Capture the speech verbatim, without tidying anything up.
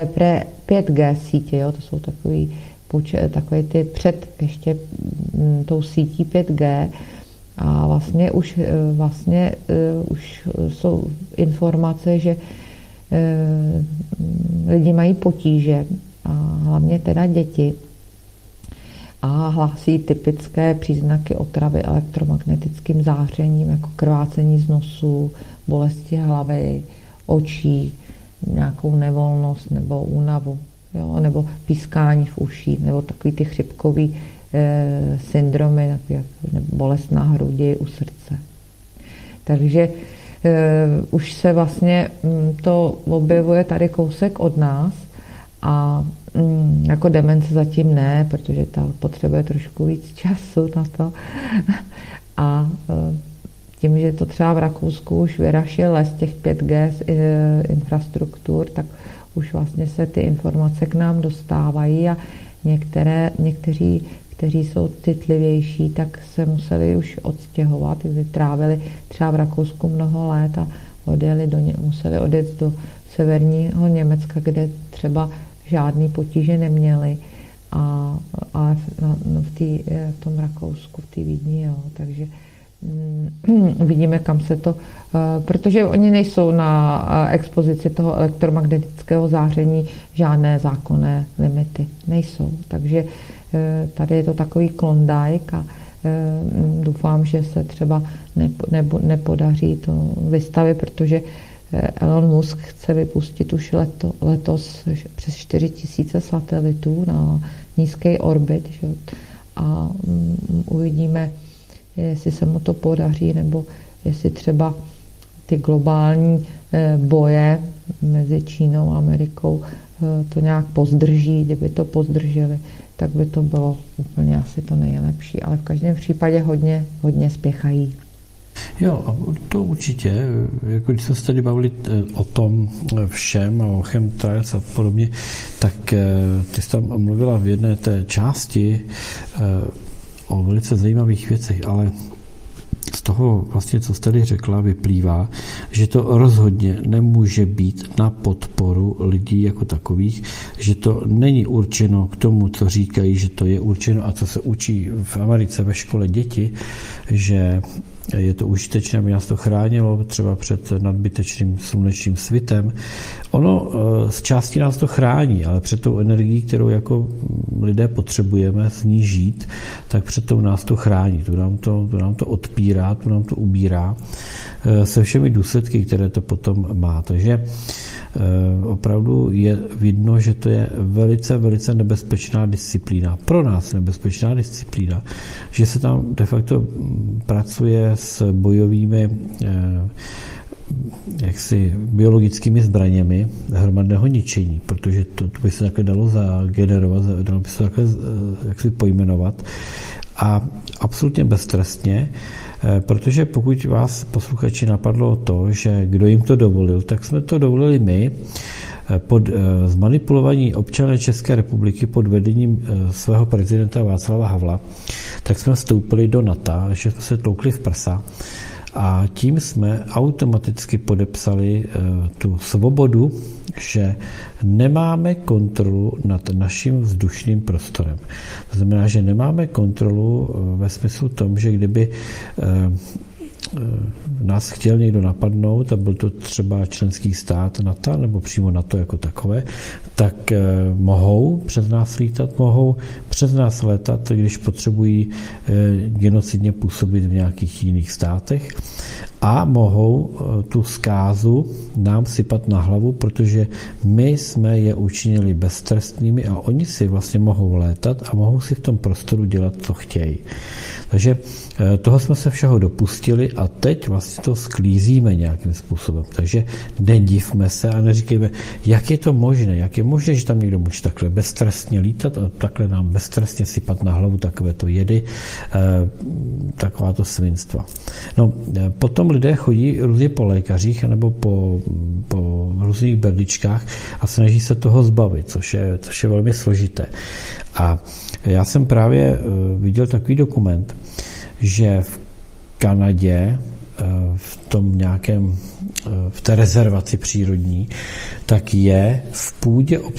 pre pět G sítě, jo, to jsou takový, takový ty před ještě m, tou sítí pět G a vlastně už, vlastně už jsou informace, že lidi mají potíže a hlavně teda děti a hlásí typické příznaky otravy elektromagnetickým zářením, jako krvácení z nosu, bolesti hlavy, očí, nějakou nevolnost nebo únavu, jo, nebo pískání v uších, nebo takový ty chřipkový e, syndromy, jako bolest na hrudi, u srdce. Takže e, už se vlastně m, to objevuje tady kousek od nás a m, jako demence zatím ne, protože ta potřebuje trošku víc času na to. A e, tím, že to třeba v Rakousku už vyrašil les těch pět G z e, infrastruktur, tak už vlastně se ty informace k nám dostávají a některé, někteří, kteří jsou citlivější, tak se museli už odstěhovat, kdy trávili třeba v Rakousku mnoho let a odjeli do, museli odjet do severního Německa, kde třeba žádný potíže neměli, a, ale v, no, v, tý, v tom Rakousku, v té Vídni, jo, takže uvidíme, kam se to, protože oni nejsou na expozici toho elektromagnetického záření žádné zákonné limity. Nejsou. Takže tady je to takový klondajk a doufám, že se třeba nepodaří to vystavit, protože Elon Musk chce vypustit už leto, letos přes čtyři tisíce satelitů na nízký orbit, že? A uvidíme, jestli se mu to podaří, nebo jestli třeba ty globální boje mezi Čínou a Amerikou to nějak pozdrží. Kdyby to pozdrželi, tak by to bylo úplně asi to nejlepší. Ale v každém případě hodně, hodně spěchají. Jo, a to určitě. Jako když jsme se tady bavili o tom všem, o chemtrails a podobně, tak ty jsi tam mluvila v jedné té části o velice zajímavých věcech, ale z toho vlastně, co jste tady řekla, vyplývá, že to rozhodně nemůže být na podporu lidí jako takových, že to není určeno k tomu, co říkají, že to je určeno a co se učí v Americe ve škole děti, že je to užitečné, aby nás to chránilo třeba před nadbytečným slunečním svitem. Ono z části nás to chrání, ale před tou energií, kterou jako lidé potřebujeme z ní žít, tak před tou nás to chrání. Tu nám to, tu nám to odpírá, tu nám to ubírá se všemi důsledky, které to potom má. Takže opravdu je vidno, že to je velice, velice nebezpečná disciplína. Pro nás nebezpečná disciplína, že se tam de facto pracuje s bojovými jaksi biologickými zbraněmi hromadného ničení, protože to, to by se takhle dalo zagenerovat, dalo by se takhle jaksi pojmenovat a absolutně beztrestně, protože pokud vás, posluchači, napadlo to, že kdo jim to dovolil, tak jsme to dovolili my, pod zmanipulovaní občané České republiky pod vedením svého prezidenta Václava Havla, tak jsme vstoupili do NATO, že jsme se tloukli v prsa a tím jsme automaticky podepsali tu svobodu, že nemáme kontrolu nad naším vzdušným prostorem. To znamená, že nemáme kontrolu ve smyslu tom, že kdyby nás chtěl někdo napadnout a byl to třeba členský stát NATO nebo přímo NATO jako takové, tak mohou přes nás lítat, mohou přes nás létat, když potřebují genocidně působit v nějakých jiných státech a mohou tu zkázu nám sypat na hlavu, protože my jsme je učinili beztrestnými a oni si vlastně mohou létat a mohou si v tom prostoru dělat, co chtějí. Takže toho jsme se všeho dopustili a teď vlastně to sklízíme nějakým způsobem. Takže nedivme se a neříkejme, jak je to možné, jak je možné, že tam někdo může takhle beztrestně lítat a takhle nám beztrestně sypat na hlavu takovéto jedy, takováto svinstva. No, potom lidé chodí různě po lékařích nebo po, po různých berličkách a snaží se toho zbavit, což je, což je velmi složité. A já jsem právě viděl takový dokument, že v Kanadě, v tom nějakém, v té rezervaci přírodní, tak je v půdě